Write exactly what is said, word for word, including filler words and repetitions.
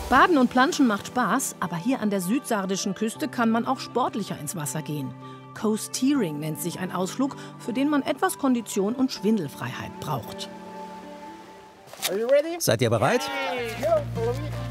Baden und Planschen macht Spaß, aber hier an der südsardischen Küste kann man auch sportlicher ins Wasser gehen. Coasteering nennt sich ein Ausflug, für den man etwas Kondition und Schwindelfreiheit braucht. Seid ihr bereit? Hey, go, follow me.